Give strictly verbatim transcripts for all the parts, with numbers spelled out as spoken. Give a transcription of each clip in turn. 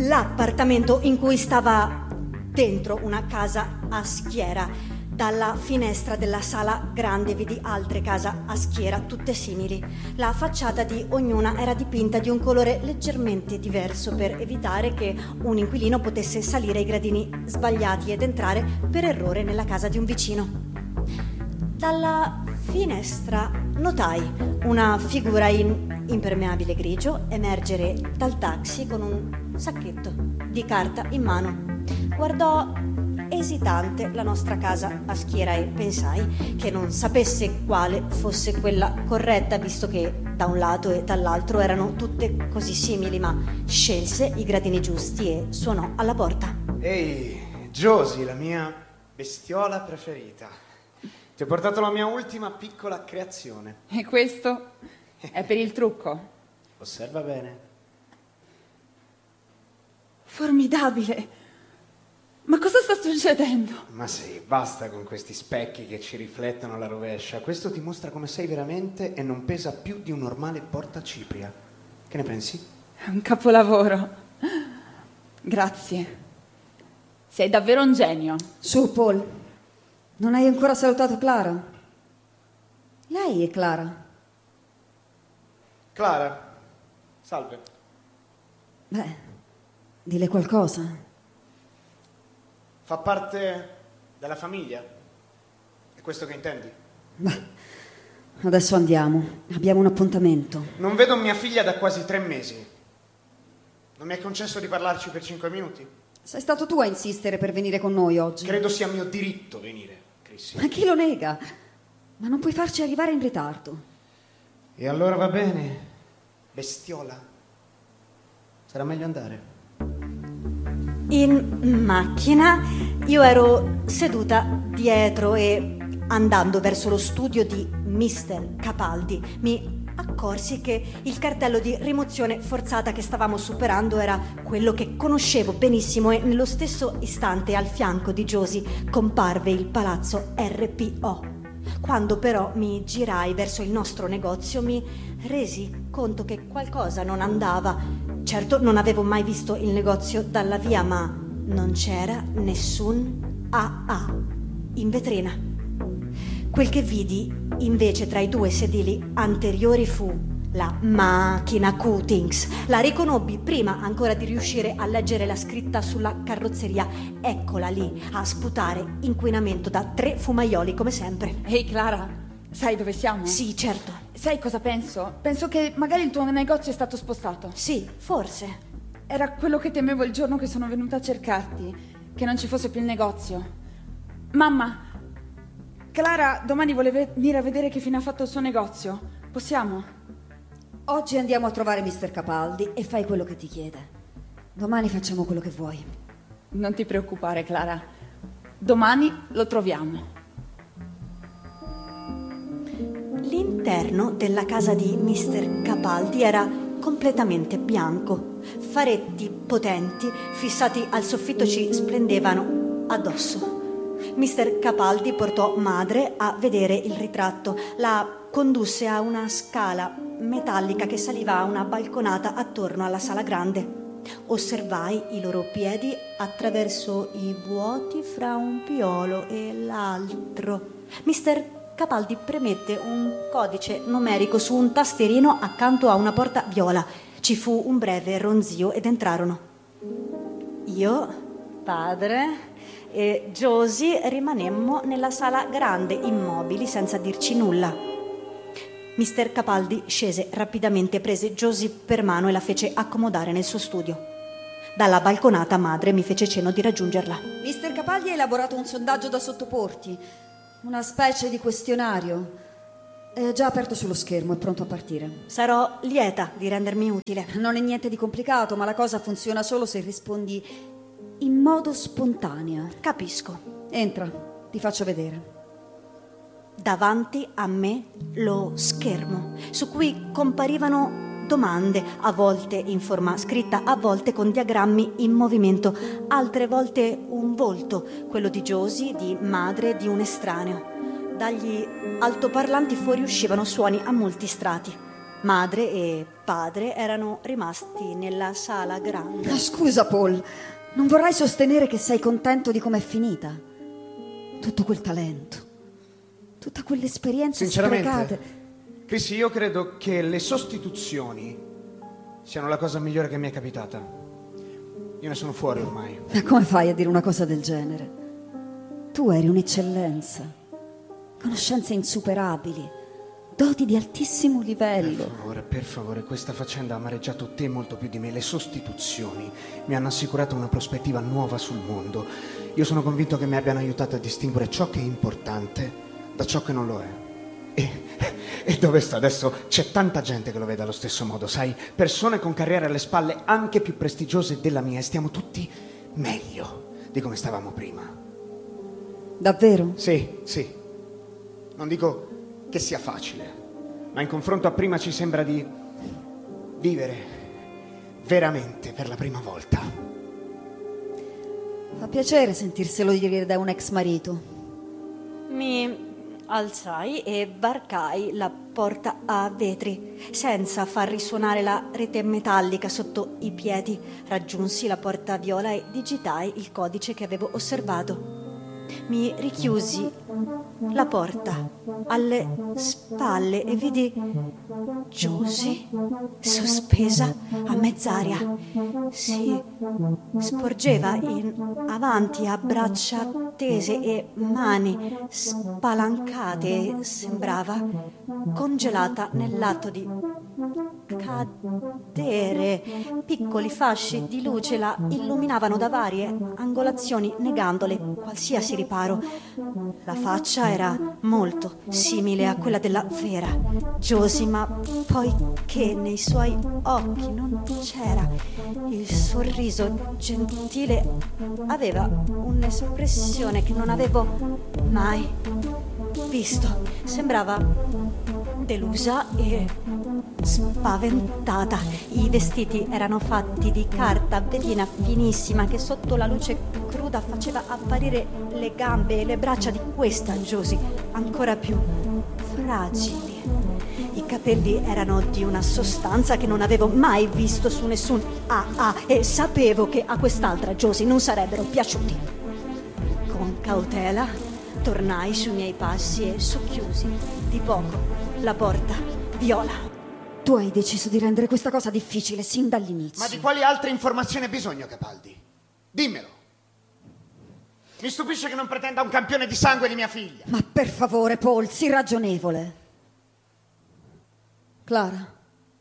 l'appartamento in cui stava dentro una casa a schiera. Dalla finestra della sala grande vidi altre case a schiera, tutte simili. La facciata di ognuna era dipinta di un colore leggermente diverso per evitare che un inquilino potesse salire i gradini sbagliati ed entrare per errore nella casa di un vicino. Dalla finestra notai una figura in impermeabile grigio emergere dal taxi con un sacchetto di carta in mano. Guardò esitante la nostra casa a schiera e pensai che non sapesse quale fosse quella corretta, visto che da un lato e dall'altro erano tutte così simili, ma scelse i gradini giusti e suonò alla porta. Ehi, Josie, la mia bestiola preferita. Ti ho portato la mia ultima piccola creazione. E questo è per il trucco? Osserva bene. Formidabile! Ma cosa sta succedendo? Ma sì, basta con questi specchi che ci riflettono alla rovescia. Questo ti mostra come sei veramente e non pesa più di un normale portacipria. Che ne pensi? È un capolavoro. Grazie. Sei davvero un genio. Su, Paul. Non hai ancora salutato Clara? Lei è Clara. Clara, salve. Beh, dile qualcosa. Fa parte della famiglia? È questo che intendi? Beh, adesso andiamo. Abbiamo un appuntamento. Non vedo mia figlia da quasi tre mesi. Non mi hai concesso di parlarci per cinque minuti? Sei stato tu a insistere per venire con noi oggi. Credo sia mio diritto venire, Chrissy. Ma chi lo nega? Ma non puoi farci arrivare in ritardo. E allora va bene, bestiola. Sarà meglio andare. In macchina io ero seduta dietro e, andando verso lo studio di mister Capaldi, mi accorsi che il cartello di rimozione forzata che stavamo superando era quello che conoscevo benissimo e nello stesso istante al fianco di Josie comparve il palazzo R P O. Quando però mi girai verso il nostro negozio mi resi conto che qualcosa non andava. Certo, non avevo mai visto il negozio dalla via, ma non c'era nessun A A in vetrina. Quel che vidi invece tra i due sedili anteriori fu la macchina Cuttings. La riconobbi prima ancora di riuscire a leggere la scritta sulla carrozzeria. Eccola lì, a sputare inquinamento da tre fumaioli come sempre. Ehi Clara, sai dove siamo? Sì, certo. Sai cosa penso? Penso che magari il tuo negozio è stato spostato. Sì, forse. Era quello che temevo il giorno che sono venuta a cercarti, che non ci fosse più il negozio. Mamma, Clara domani vuole venire a vedere che fine ha fatto il suo negozio. Possiamo? Oggi andiamo a trovare mister Capaldi e fai quello che ti chiede. Domani facciamo quello che vuoi. Non ti preoccupare, Clara. Domani lo troviamo. L'interno della casa di mister Capaldi era completamente bianco. Faretti potenti fissati al soffitto ci splendevano addosso. mister Capaldi portò madre a vedere il ritratto. La condusse a una scala metallica che saliva a una balconata attorno alla sala grande. Osservai i loro piedi attraverso i vuoti fra un piolo e l'altro. mister Capaldi premette un codice numerico su un tastierino accanto a una porta viola. Ci fu un breve ronzio ed entrarono. Io, padre e Josie rimanemmo nella sala grande, immobili, senza dirci nulla. mister Capaldi scese rapidamente, prese Josie per mano e la fece accomodare nel suo studio. Dalla balconata madre mi fece cenno di raggiungerla. mister Capaldi ha elaborato un sondaggio da sottoporti. Una specie di questionario. È già aperto sullo schermo, è pronto a partire. Sarò lieta di rendermi utile. Non è niente di complicato, ma la cosa funziona solo se rispondi in modo spontaneo. Capisco. Entra, ti faccio vedere. Davanti a me lo schermo, su cui comparivano domande, a volte in forma scritta, a volte con diagrammi in movimento, altre volte un volto, quello di Josie, di madre, di un estraneo. Dagli altoparlanti fuoriuscivano suoni a molti strati. Madre e padre erano rimasti nella sala grande. Ah, scusa, Paul, non vorrai sostenere che sei contento di com'è finita? Tutto quel talento, tutta quell'esperienza sprecate. Sinceramente, Chrissy, io credo che le sostituzioni siano la cosa migliore che mi è capitata. Io ne sono fuori ormai. Ma come fai a dire una cosa del genere? Tu eri un'eccellenza, conoscenze insuperabili, doti di altissimo livello. Per favore, per favore, questa faccenda ha amareggiato te molto più di me. Le sostituzioni mi hanno assicurato una prospettiva nuova sul mondo. Io sono convinto che mi abbiano aiutato a distinguere ciò che è importante da ciò che non lo è. E, e dove sta adesso? C'è tanta gente che lo vede allo stesso modo, sai? Persone con carriere alle spalle anche più prestigiose della mia, e stiamo tutti meglio di come stavamo prima. Davvero? Sì, sì. Non dico che sia facile, ma in confronto a prima ci sembra di vivere veramente per la prima volta. Fa piacere sentirselo dire da un ex marito. Mi alzai e varcai la porta a vetri senza far risuonare la rete metallica sotto i piedi. Raggiunsi la porta viola e digitai il codice che avevo osservato. Mi richiusi la porta alle spalle e vidi Josie sospesa a mezz'aria. Si sporgeva in avanti a braccia tese e mani spalancate. Sembrava congelata nell'atto di cadere. Piccoli fasci di luce la illuminavano da varie angolazioni, negandole qualsiasi riparo. La faccia era molto simile a quella della vera Josie, ma poiché nei suoi occhi non c'era il sorriso gentile, aveva un'espressione che non avevo mai visto. Sembrava delusa e spaventata. I vestiti erano fatti di carta velina finissima che sotto la luce cruda faceva apparire le gambe e le braccia di questa Josie ancora più fragili. I capelli erano di una sostanza che non avevo mai visto su nessun A A e sapevo che a quest'altra Josie non sarebbero piaciuti. Con cautela tornai sui miei passi e socchiusi di poco la porta viola. Tu hai deciso di rendere questa cosa difficile sin dall'inizio. Ma di quali altre informazioni hai bisogno, Capaldi? Dimmelo. Mi stupisce che non pretenda un campione di sangue di mia figlia. Ma per favore, Paul, sii ragionevole. Clara,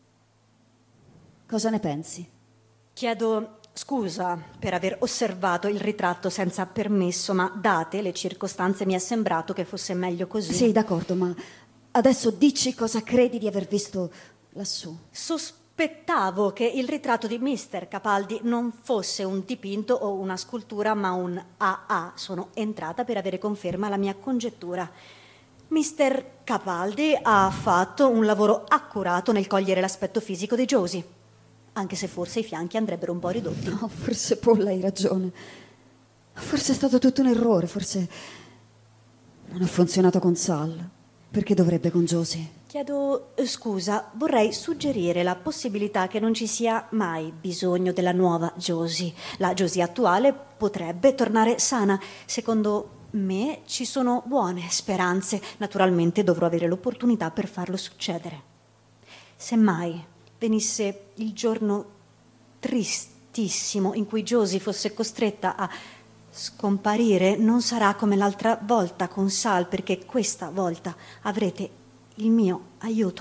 cosa ne pensi? Chiedo scusa per aver osservato il ritratto senza permesso, ma date le circostanze mi è sembrato che fosse meglio così. Sì, d'accordo, ma adesso dici cosa credi di aver visto lassù. Sospettavo che il ritratto di mister Capaldi non fosse un dipinto o una scultura, ma un A A. Sono entrata per avere conferma alla mia congettura. mister Capaldi ha fatto un lavoro accurato nel cogliere l'aspetto fisico di Josie, anche se forse i fianchi andrebbero un po' ridotti. No, forse Paul hai ragione. Forse è stato tutto un errore, forse non ha funzionato con Sal. Perché dovrebbe con Josie? Chiedo scusa, vorrei suggerire la possibilità che non ci sia mai bisogno della nuova Josie. La Josie attuale potrebbe tornare sana. Secondo me ci sono buone speranze. Naturalmente dovrò avere l'opportunità per farlo succedere. Semmai venisse il giorno tristissimo in cui Josie fosse costretta a scomparire, non sarà come l'altra volta con Sal, perché questa volta avrete il mio aiuto.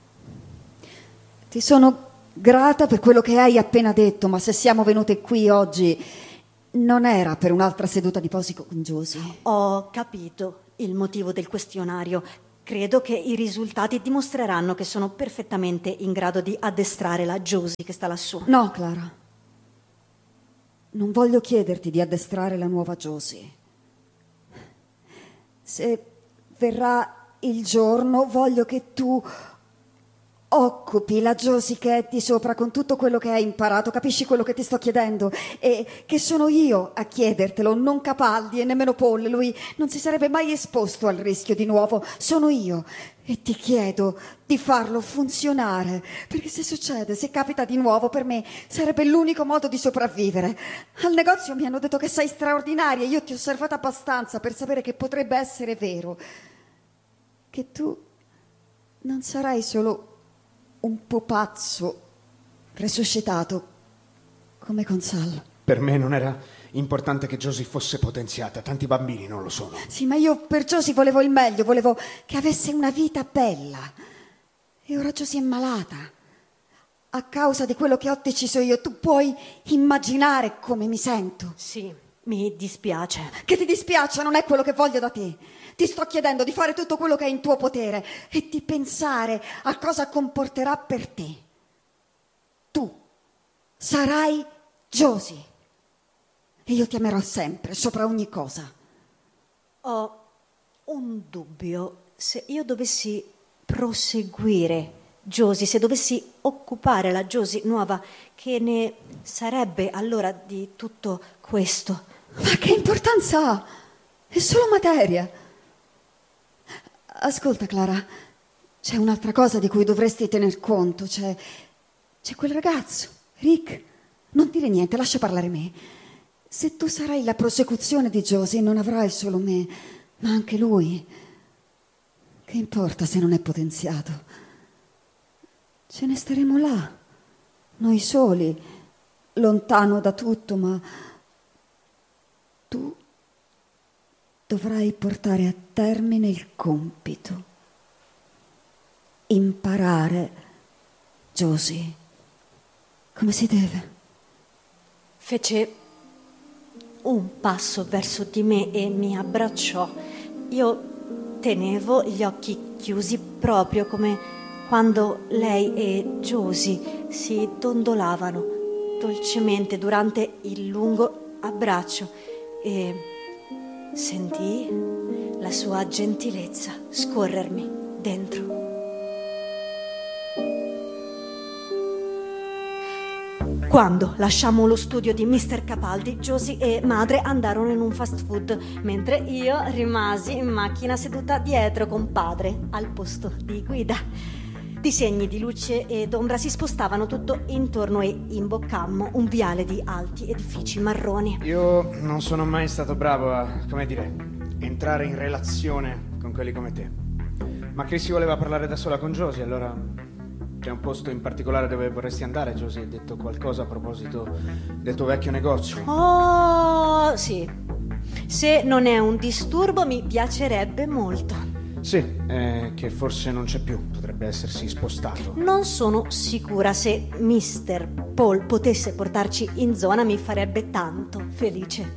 Ti sono grata per quello che hai appena detto, ma se siamo venute qui oggi non era per un'altra seduta di posico con Josie. Ho capito il motivo del questionario. Credo che i risultati dimostreranno che sono perfettamente in grado di addestrare la Josie che sta lassù. No, Clara. Non voglio chiederti di addestrare la nuova Josie. Se verrà il giorno, voglio che tu occupi la Josie che è di sopra con tutto quello che hai imparato, capisci quello che ti sto chiedendo? E che sono io a chiedertelo, non Capaldi e nemmeno Paul, lui non si sarebbe mai esposto al rischio di nuovo, sono io. E ti chiedo di farlo funzionare, perché se succede, se capita di nuovo, per me sarebbe l'unico modo di sopravvivere. Al negozio mi hanno detto che sei straordinaria, io ti ho osservata abbastanza per sapere che potrebbe essere vero, che tu non sarai solo un pupazzo resuscitato come Consal. Per me non era importante che Josie fosse potenziata, tanti bambini non lo sono. Sì, ma io per Josie volevo il meglio, volevo che avesse una vita bella. E ora Josie è malata. A causa di quello che ho deciso io, tu puoi immaginare come mi sento. Sì, mi dispiace. Che ti dispiaccia non è quello che voglio da te. Ti sto chiedendo di fare tutto quello che è in tuo potere e di pensare a cosa comporterà per te. Tu sarai Josie e io ti amerò sempre, sopra ogni cosa. Ho un dubbio. Se io dovessi proseguire Josie, se dovessi occupare la Josie nuova, che ne sarebbe allora di tutto questo? Ma che importanza ha? È solo materia. Ascolta, Clara, c'è un'altra cosa di cui dovresti tener conto. C'è, c'è quel ragazzo, Rick. Non dire niente, lascia parlare me. Se tu sarai la prosecuzione di Josie, non avrai solo me, ma anche lui. Che importa se non è potenziato? Ce ne staremo là, noi soli, lontano da tutto, ma tu dovrai portare a termine il compito. Imparare, Josie, come si deve. Fece un passo verso di me e mi abbracciò. Io tenevo gli occhi chiusi proprio come quando lei e Josie si dondolavano dolcemente durante il lungo abbraccio e sentii la sua gentilezza scorrermi dentro. Quando lasciammo lo studio di mister Capaldi, Josie e madre andarono in un fast food, mentre io rimasi in macchina seduta dietro con padre al posto di guida. Disegni di luce ed ombra si spostavano tutto intorno e imboccammo un viale di alti edifici marroni. Io non sono mai stato bravo a, come dire, entrare in relazione con quelli come te. Ma Chrissy voleva parlare da sola con Josie, allora c'è un posto in particolare dove vorresti andare, Josie? Hai detto qualcosa a proposito del tuo vecchio negozio? Oh, sì. Se non è un disturbo mi piacerebbe molto. Sì, eh, che forse non c'è più, potrebbe essersi spostato. Non sono sicura. Se mister Paul potesse portarci in zona mi farebbe tanto felice.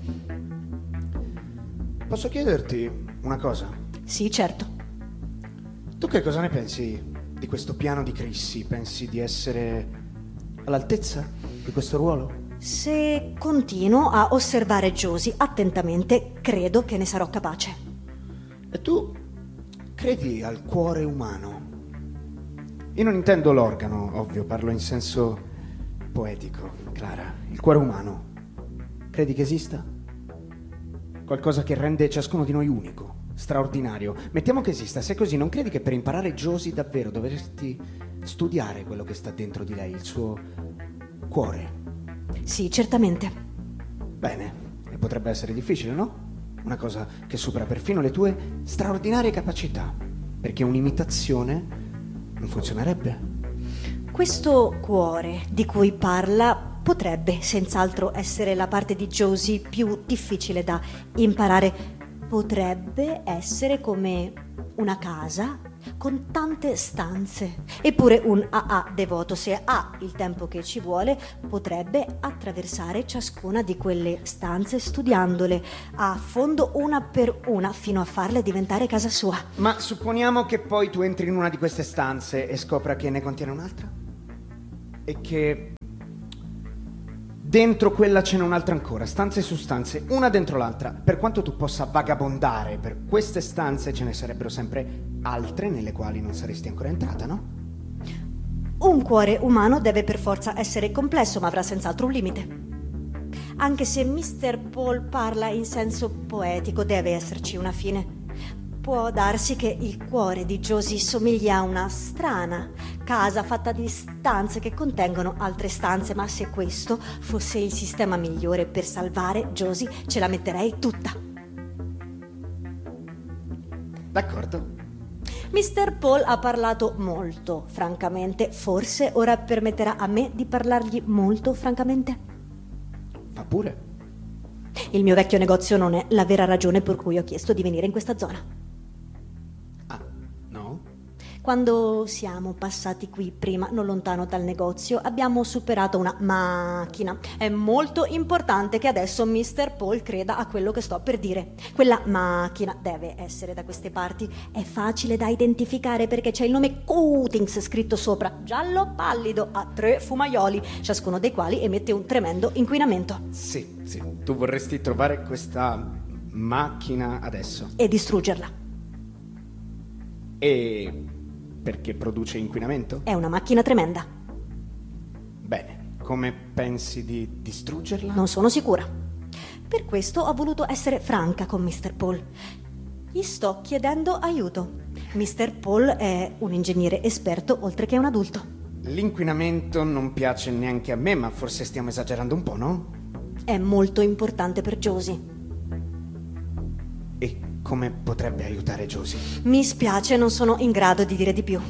Posso chiederti una cosa? Sì, certo. Tu che cosa ne pensi di questo piano di Chrissy? Pensi di essere all'altezza di questo ruolo? Se continuo a osservare Josie attentamente, credo che ne sarò capace. E tu credi al cuore umano? Io non intendo l'organo, ovvio, parlo in senso poetico, Clara. Il cuore umano, credi che esista? Qualcosa che rende ciascuno di noi unico, straordinario. Mettiamo che esista. Se è così, non credi che per imparare Josie davvero dovresti studiare quello che sta dentro di lei, il suo cuore? Sì, certamente. Bene, e potrebbe essere difficile, no? Una cosa che supera perfino le tue straordinarie capacità, perché un'imitazione non funzionerebbe. Questo cuore di cui parla potrebbe senz'altro essere la parte di Josie più difficile da imparare. Potrebbe essere come una casa con tante stanze. Eppure un A A devoto, se ha il tempo che ci vuole, potrebbe attraversare ciascuna di quelle stanze studiandole a fondo una per una fino a farle diventare casa sua. Ma supponiamo che poi tu entri in una di queste stanze e scopra che ne contiene un'altra? E che dentro quella ce n'è un'altra ancora, stanze su stanze, una dentro l'altra. Per quanto tu possa vagabondare per queste stanze, ce ne sarebbero sempre altre nelle quali non saresti ancora entrata, no? Un cuore umano deve per forza essere complesso, ma avrà senz'altro un limite. Anche se mister Paul parla in senso poetico, deve esserci una fine. Può darsi che il cuore di Josie somigli a una strana casa fatta di stanze che contengono altre stanze, ma se questo fosse il sistema migliore per salvare Josie, ce la metterei tutta. D'accordo. mister Paul ha parlato molto, francamente. Forse ora permetterà a me di parlargli molto, francamente? Fa pure. Il mio vecchio negozio non è la vera ragione per cui ho chiesto di venire in questa zona. Ah, no? Quando siamo passati qui prima, non lontano dal negozio, abbiamo superato una macchina. È molto importante che adesso mister Paul creda a quello che sto per dire. Quella macchina deve essere da queste parti. È facile da identificare perché c'è il nome Coatings scritto sopra, giallo pallido, a tre fumaioli, ciascuno dei quali emette un tremendo inquinamento. Sì, sì. Tu vorresti trovare questa macchina adesso. E distruggerla. E... perché produce inquinamento? È una macchina tremenda. Bene, come pensi di distruggerla? Non sono sicura. Per questo ho voluto essere franca con mister Paul. Gli sto chiedendo aiuto. mister Paul è un ingegnere esperto oltre che un adulto. L'inquinamento non piace neanche a me, ma forse stiamo esagerando un po', no? È molto importante per Josie. E come potrebbe aiutare Josie? Mi spiace, non sono in grado di dire di più.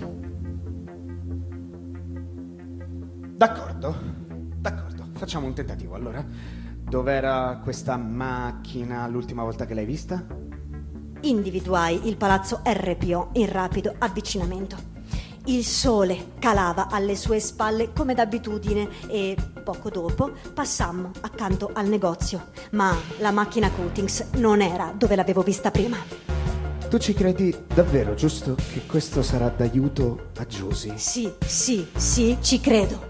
D'accordo, d'accordo. Facciamo un tentativo allora. Dov'era questa macchina l'ultima volta che l'hai vista? Individuai il palazzo erre pi o in rapido avvicinamento. Il sole calava alle sue spalle come d'abitudine e poco dopo passammo accanto al negozio, ma la macchina Coatings non era dove l'avevo vista prima. Tu ci credi davvero, giusto, che questo sarà d'aiuto a Josie? Sì, sì, sì, ci credo.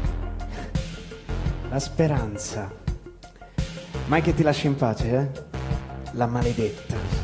La speranza. Mai che ti lasci in pace, eh? La maledetta.